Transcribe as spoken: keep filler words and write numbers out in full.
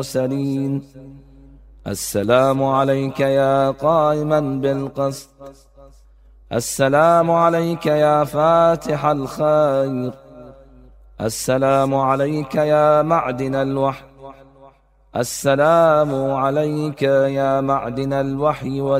المرسلين. السلام عليك يا قائما بالقسط، السلام عليك يا فاتح الخير، السلام عليك يا معدن الوحي، السلام عليك يا معدن الوحي